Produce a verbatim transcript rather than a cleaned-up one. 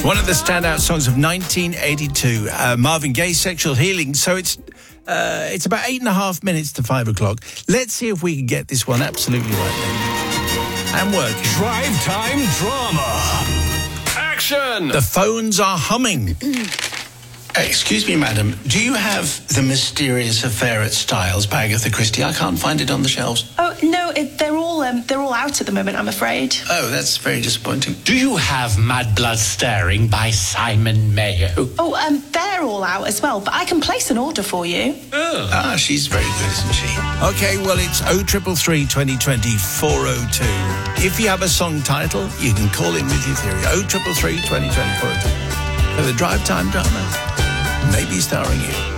One of the standout songs of nineteen eighty-two, uh, Marvin Gaye, Sexual Healing. So it's uh, it's about eight and a half minutes to five o'clock. Let's see if we can get this one absolutely right then. And working. Drive time drama. Action! The phones are humming. Excuse me, madam. Do you have The Mysterious Affair at Styles by Agatha Christie? I can't find it on the shelves. Oh no, it, they're all um, they're all out at the moment, I'm afraid. Oh, that's very disappointing. Do you have Mad Blood Staring by Simon Mayo? Oh, um, they're all out as well, but I can place an order for you. Oh. Ah, she's very good, isn't she? Okay, well, it's oh triple three, twenty twenty, four oh two. If you have a song title, you can call in with your theory. oh triple three, twenty twenty, four oh two. For the Drive Time drama, maybe starring you.